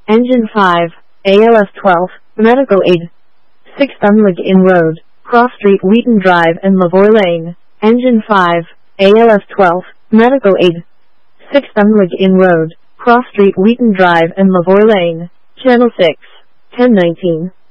Engine 5, ALS 12, Medical Aid. 6 Dunlig Inn Road, Cross Street, Wheaton Drive and Lavoy Lane. Engine 5, ALS 12, Medical Aid. 6 Dunlig Inn Road, Cross Street, Wheaton Drive and Lavoy Lane. Channel 6, 1019.